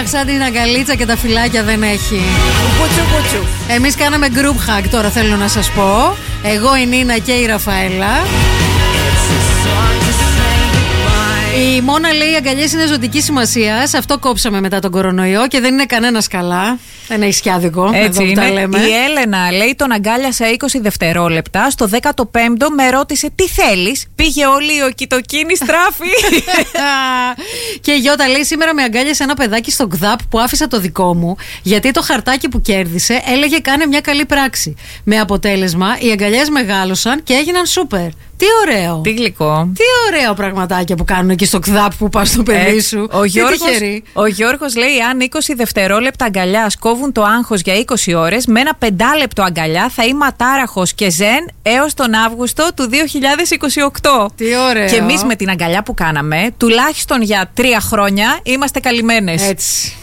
σαν την αγκαλίτσα και τα φυλάκια δεν έχει. Πουτσου. Εμείς κάναμε group hug, τώρα θέλω να σας πω. Εγώ, η Νίνα και η Ραφαέλα. Η Μόνα λέει: οι αγκαλιές είναι ζωτική σημασία. Αυτό κόψαμε μετά τον κορονοϊό και δεν είναι κανένας καλά. Δεν έχει σκιάδικο. Έτσι εδώ είναι. που τα λέμε. Η Έλενα λέει: τον αγκάλιασα 20 δευτερόλεπτα. Στο 15ο με ρώτησε τι θέλεις. Πήγε όλη η οκιτοκίνη στράφη. Και η Γιώτα λέει: σήμερα με αγκάλιασε ένα παιδάκι στο ΚΔΑΠ που άφησα το δικό μου, γιατί το χαρτάκι που κέρδισε έλεγε κάνε μια καλή πράξη. Με αποτέλεσμα οι αγκαλιές μεγάλωσαν και έγιναν σούπερ. Τι ωραίο. Τι γλυκό. Τι ωραίο πραγματάκια που κάνουν εκεί στο ΚΔΑΠ που πας στο παιδί σου. Ο Γιώργος λέει: αν 20 δευτερόλεπτα αγκαλιά κόβουν το άγχος για 20 ώρες, με ένα 5 λεπτό αγκαλιά θα είμαι ατάραχος και ζεν έως τον Αύγουστο του 2028. Τι ωραίο. Και εμείς με την αγκαλιά που κάναμε, τουλάχιστον για 3 χρόνια είμαστε καλυμμένες. Έτσι.